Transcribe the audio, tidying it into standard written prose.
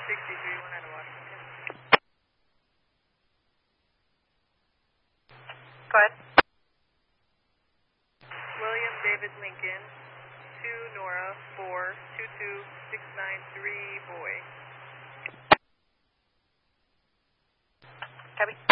6319 Washington. Go ahead. William David Lincoln, 2 Nora 4 22693 Boy. Copy.